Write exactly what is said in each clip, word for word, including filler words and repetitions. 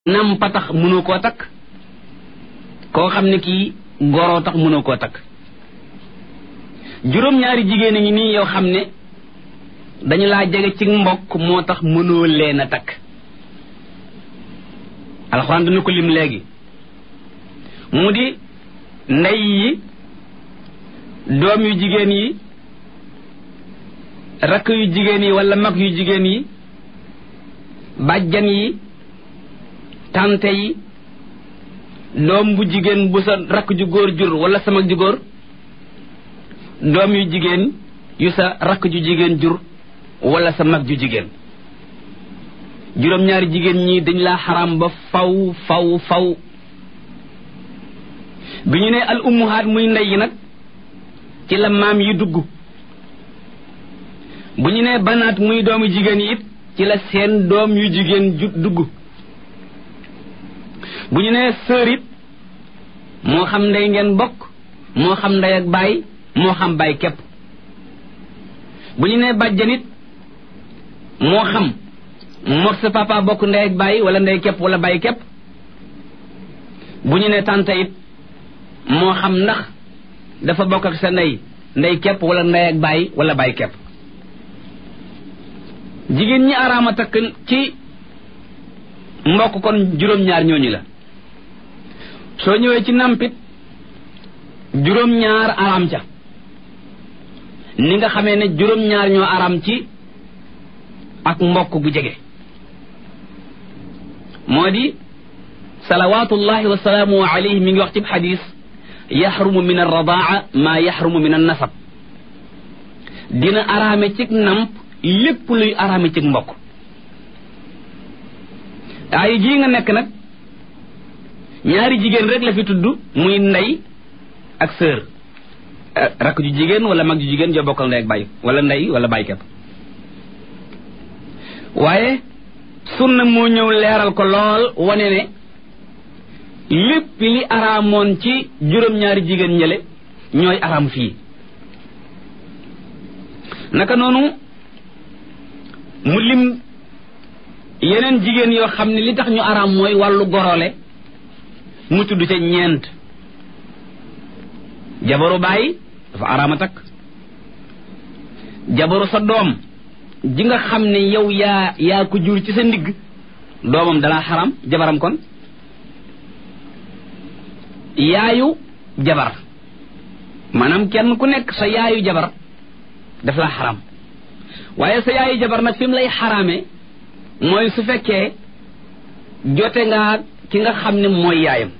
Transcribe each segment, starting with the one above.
nampa tax mënoo koo takk koo xam ne kii goroo tax mënoo koo takk juróom-ñaari jigéen a ngi nii yoo xam ne dañu laa jege ci mbokk moo tax mënoo leen a takk alxuraan dina ko lim léegi mu di ndey yi doom yu jigéen yi rakk yu jigéen yi wala mag yu jigéen yi bàjjan yi tante yi doom bu jigéen bu sa rakk ju góor jur wala sa mag ju góor doom yu jigéen yu sa rakk ju jigéen jur wala sa mag ju jigéen juróom-ñaari jigéen ñi dañ laa xaram ba faw faw faw bi ñu ne al ummuhaat muy ndey yi nag ci la maam yi dugg bu ñu ne banaat muy doomu jigéen yi it ci la seen doom yu jigéen ju dugg bu ñu nee sœur it moo xam ndey ngeen bokk moo xam ndey ak baay moo xam baay képp bu ñu nee bàjjan it moo xam mook sa papa bokk ndey ak baay wala ndey képp wala baay képp bu ñu nee tante it moo xam ndax dafa bokk ak sa ndey ndey képp wala ndey ak baay wala baay képp jigéen ñi araama takk ci mbokk kon juróom-ñaar ñooñu la soo ñëwee ci nampit juróom-ñaar araam ca ni nga xamee ne juróom-ñaar ñoo araam ci ak mbokk gu jege moo di salawaatullahi wa salaamu alayhi mi ngi wax ci xadis yaxrumu min arradaa maa yaxrumu min annasab dina araame ci namp lépp luy araame ci mbokk ay jii nga nekk nag ñaari jigéen rek la fi tudd muy ndey ak sœur rakk ju jigéen wala mag ju jigéen joo bokkal ndey ak baay wala ndey wala baay kepp waaye sunna moo ñëw leeral ko lool wane ne lépp li araamoon ci juróom-ñaari jigéen ñële ñooy araam fii naka noonu mu lim yeneen jigéen yoo xam ne li tax ñu araam mooy wàllu gorole mu tudd ca ñeent jabaru baay dafa araama takk jabaru sa doom ji nga xam ne yow yaa yaa ko jur ci sa ndigg doomam dalaa xaram jabaram kon yaayu jabar maanaam kenn ku nekk sa yaayu jabar daf laa xaram waaye sa yaayu jabar nag fi mu lay xaraame mooy su fekkee jote ngaa ki nga xam ne mooy yaayam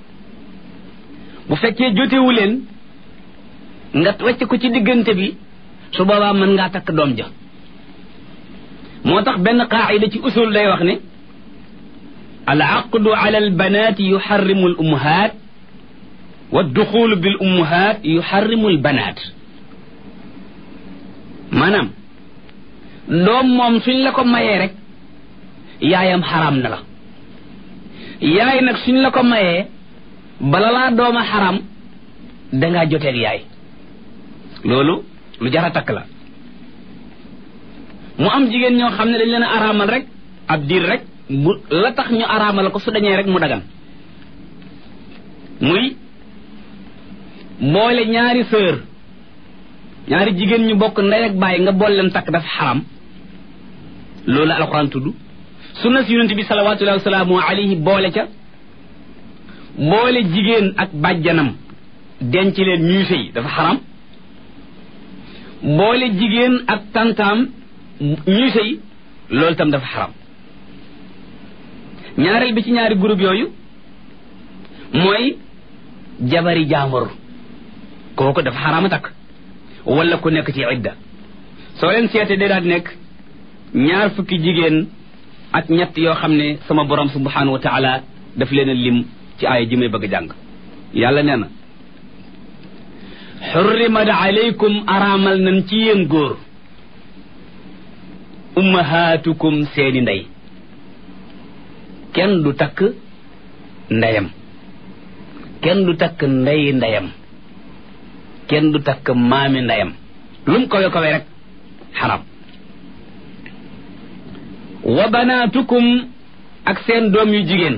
bu fekkee jotewu leen nga wàcc ko ci diggante bi su boobaa mën ngaa takk doom ja moo tax benn qaayida ci usul day wax ne al aqdu ala al banaati yuxarrimu al ummahaat wa duxulu bil ummahaat yuxarrimu al banaat maanaam doom moom suñ la ko mayee rek yaayam xaram na la yaay nag suñ la ko mayee bala laa dooma xaram dangaa joteeg yaay loolu lu jar a takk la mu am jigéen ñoo xam ne dañ leen a araamal rek ab diir rek bu la tax ñu araamal ko su dañee rek mu dagan muy boole ñaari sœur ñaari jigéen ñu bokk ndey ak baay nga boole leen takk dafa xaram loolu alxuraan tudd sunna si yonent bi salawaatullahi wa salaamu alayhi boole ca boole jigéen ak bàjjanam denc leen ñuy sëy dafa xaram boole jigéen ak tantaam ñuy sëy loolu tam dafa xaram ñaareel bi ci ñaari groupe yooyu mooy jabari jaambur kooku dafa xaram a takk wala ku nekk ci idda soo leen seete day daal di nekk ñaar fukki jigéen ak ñett yoo xam ne sama borom subhanahu wa taala daf leen a lim ci aaya ji may bëgg a jàng yàlla nee na xurrimat alaykum araamal nañ ci yéen góor ummahaatukum seeni ndey kenn du takk ndeyam kenn du takk ndey ndeyam kenn du takk maami ndeyam lum kawe kawe rek xaram wa banaatukum ak seen doom yu jigéen